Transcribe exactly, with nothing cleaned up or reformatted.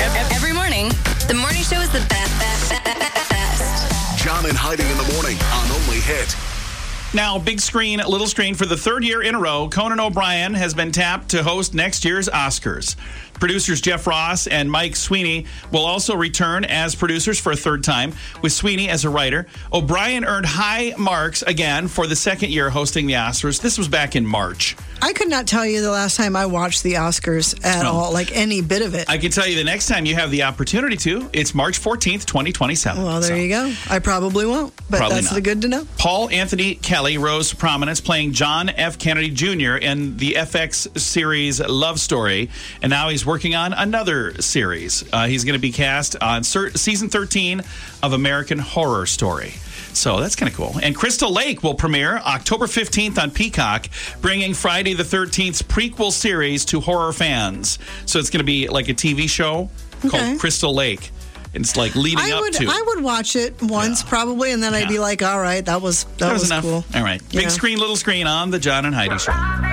Every morning, the morning show is the best, best, best, best. John and Heidi in the morning on Only Hit. Now, big screen, little screen. For the third year in a row, Conan O'Brien has been tapped to host next year's Oscars. Producers Jeff Ross and Mike Sweeney will also return as producers for a third time, with Sweeney as a writer. O'Brien earned high marks again for the second year hosting the Oscars. This was back in March. I could not tell you the last time I watched the Oscars at No. all, like any bit of it. I can tell you the next time you have the opportunity to, it's March fourteenth, twenty twenty-seven. Well, there So, you go. I probably won't, but Probably that's not. the good to know. Paul Anthony Kelly rose to prominence playing John F. Kennedy Junior in the F X series Love Story, and now he's working on another series. Uh, he's going to be cast on cer- season thirteen of American Horror Story. So that's kind of cool. And Crystal Lake will premiere October fifteenth on Peacock, bringing Friday the thirteenth's prequel series to horror fans. So it's going to be like a T V show Okay. called Crystal Lake. It's like leading I up would to. I would watch it once Yeah. probably, and then I'd Yeah. be like, all right, that was that, That was, was enough. cool. All right. Big Yeah. screen, little screen on the John and Heidi Show.